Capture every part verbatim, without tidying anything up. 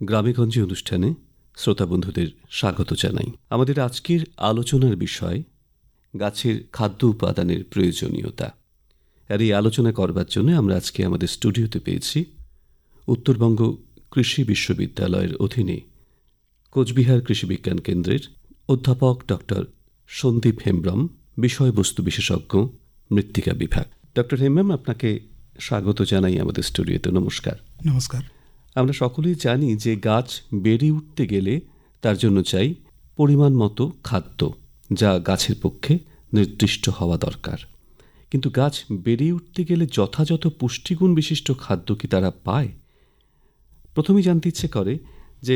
গ্রামেগঞ্জে অনুষ্ঠানে শ্রোতা বন্ধুদের স্বাগত জানাই। আমাদের আজকের আলোচনার বিষয় গাছের খাদ্য উপাদানের প্রয়োজনীয়তা। আর এই আলোচনা করবার জন্য আমরা আজকে আমাদের স্টুডিওতে পেয়েছি উত্তরবঙ্গ কৃষি বিশ্ববিদ্যালয়ের অধীনে কোচবিহার কৃষি বিজ্ঞান কেন্দ্রের অধ্যাপক ডক্টর সন্দীপ হেমব্রম, বিষয়বস্তু বিশেষজ্ঞ, মৃত্তিকা বিভাগ। ডক্টর হেমব্রম, আপনাকে স্বাগত জানাই আমাদের স্টুডিওতে। নমস্কার। নমস্কার। আমরা সকলেই জানি যে গাছ বেড়ে উঠতে গেলে তার জন্য চাই পরিমাণ মতো খাদ্য, যা গাছের পক্ষে নির্দিষ্ট হওয়া দরকার। কিন্তু গাছ বেড়ে উঠতে গেলে যথাযথ পুষ্টিগুণ বিশিষ্ট খাদ্য কি তারা পায়? প্রথমেই জানতে ইচ্ছে করে যে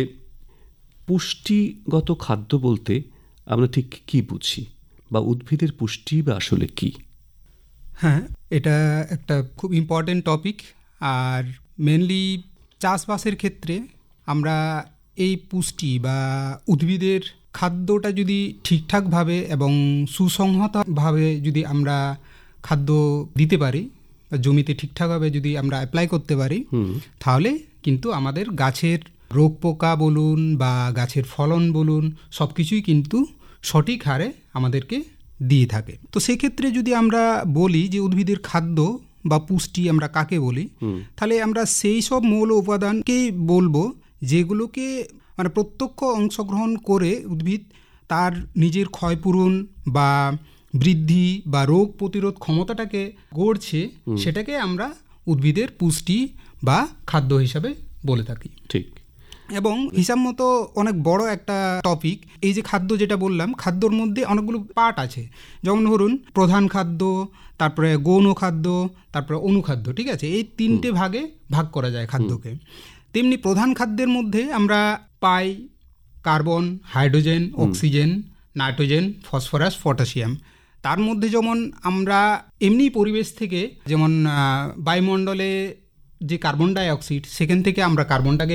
পুষ্টিগত খাদ্য বলতে আমরা ঠিক কি বুঝি, বা উদ্ভিদের পুষ্টি বা আসলে কি? হ্যাঁ, এটা একটা খুব ইম্পর্টেন্ট টপিক। আর মেনলি চাষবাসের ক্ষেত্রে আমরা এই পুষ্টি বা উদ্ভিদের খাদ্যটা যদি ঠিকঠাকভাবে এবং সুসংহতভাবে যদি আমরা খাদ্য দিতে পারি, বা জমিতে ঠিকঠাকভাবে যদি আমরা অ্যাপ্লাই করতে পারি, তাহলে কিন্তু আমাদের গাছের রোগ পোকা বলুন বা গাছের ফলন বলুন, সব কিছুই কিন্তু সঠিক হারে আমাদেরকে দিয়ে থাকে। তো সেক্ষেত্রে যদি আমরা বলি যে উদ্ভিদের খাদ্য বা পুষ্টি আমরা কাকে বলি, তাহলে আমরা সেই সব মৌল উপাদানকেই বলবো যেগুলোকে মানে প্রত্যক্ষ অংশগ্রহণ করে উদ্ভিদ তার নিজের ক্ষয়পূরণ বা বৃদ্ধি বা রোগ প্রতিরোধ ক্ষমতাটাকে গড়ছে, সেটাকে আমরা উদ্ভিদের পুষ্টি বা খাদ্য হিসাবে বলে থাকি। ঠিক। এবং হিসাব মতো অনেক বড় একটা টপিক। এই যে খাদ্য যেটা বললাম, খাদ্যর মধ্যে অনেকগুলো পার্ট আছে। যেমন ধরুন প্রধান খাদ্য, তারপরে গৌণ খাদ্য, তারপরে অনুখাদ্য। ঠিক আছে, এই তিনটে ভাগে ভাগ করা যায় খাদ্যকে। তেমনি প্রধান খাদ্যের মধ্যে আমরা পাই carbon, hydrogen, oxygen, nitrogen, phosphorus, potassium. তার মধ্যে যেমন আমরা এমনি পরিবেশ থেকে, যেমন বায়ুমণ্ডলে যে কার্বন ডাই অক্সাইড, সেখান থেকে আমরা কার্বনটাকে